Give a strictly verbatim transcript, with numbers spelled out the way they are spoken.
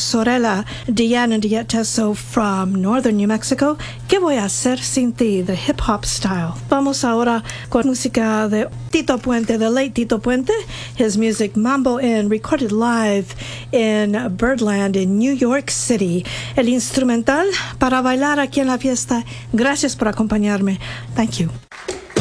Sorella, Diana Dietteso from northern New Mexico. ¿Qué voy a hacer sin ti? The hip hop style. Vamos ahora con música de Tito Puente, the late Tito Puente. His music Mambo Inn, recorded live in Birdland in New York City. El instrumental para bailar aquí en la fiesta. Gracias por acompañarme. Thank you.